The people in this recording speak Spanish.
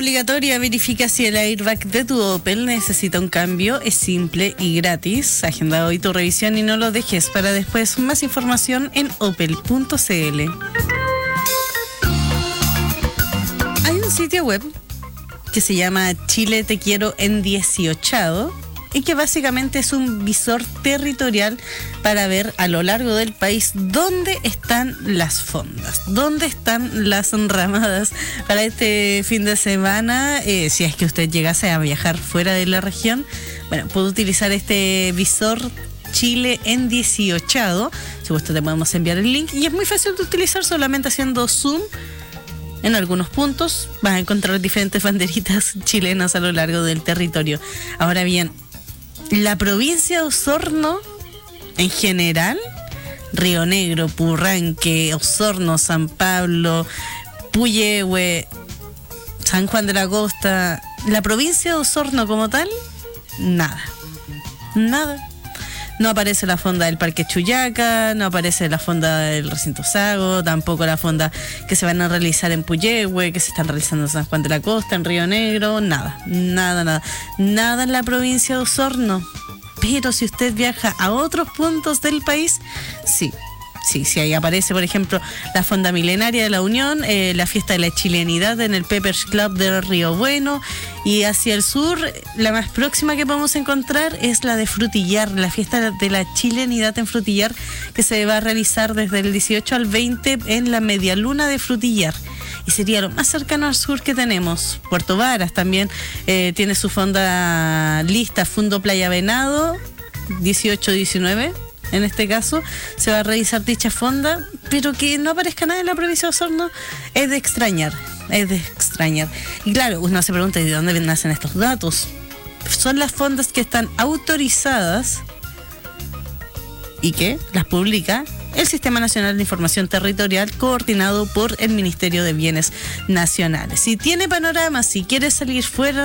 obligatoria, verifica si el airbag de tu Opel necesita un cambio. Es simple y gratis. Agenda hoy tu revisión y no lo dejes para después. Más información en opel.cl. Hay un sitio web que se llama Chile Te Quiero en 18 y que básicamente es un visor territorial para ver a lo largo del país dónde están las fondas, dónde están las enramadas para este fin de semana. Si es que usted llegase a viajar fuera de la región, bueno, puede utilizar este visor Chile en 18. Si gusta te podemos enviar el link y es muy fácil de utilizar, solamente haciendo zoom. En algunos puntos vas a encontrar diferentes banderitas chilenas a lo largo del territorio. Ahora bien, la provincia de Osorno, en general, Río Negro, Purranque, Osorno, San Pablo, Puyehue, San Juan de la Costa, la provincia de Osorno como tal, nada. No aparece la fonda del Parque Chuyaca, no aparece la fonda del Recinto Sago, tampoco la fonda que se van a realizar en Puyehue, que se están realizando en San Juan de la Costa, en Río Negro, nada en la provincia de Osorno. Pero si usted viaja a otros puntos del país, sí, ahí aparece, por ejemplo, la Fonda Milenaria de la Unión, la Fiesta de la Chilenidad en el Peppers Club de Río Bueno, y hacia el sur, la más próxima que podemos encontrar es la de Frutillar, la Fiesta de la Chilenidad en Frutillar, que se va a realizar desde el 18 al 20 en la Medialuna de Frutillar. Y sería lo más cercano al sur que tenemos. Puerto Varas también tiene su fonda lista, Fundo Playa Venado, 18-19. En este caso, se va a realizar dicha fonda, pero que no aparezca nada en la provincia de Osorno es de extrañar. Y claro, uno se pregunta, ¿de dónde nacen estos datos? Son las fondas que están autorizadas y que las publica el Sistema Nacional de Información Territorial, coordinado por el Ministerio de Bienes Nacionales. Si tiene panorama, si quiere salir fuera